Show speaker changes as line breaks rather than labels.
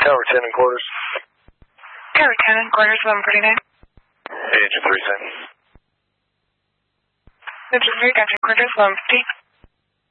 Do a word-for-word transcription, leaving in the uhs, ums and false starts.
Tower ten and quarters.
Tower ten and quarters, eleven forty-nine.
Hey, engine three ten.
Engine three, got your quarters, eleven fifty.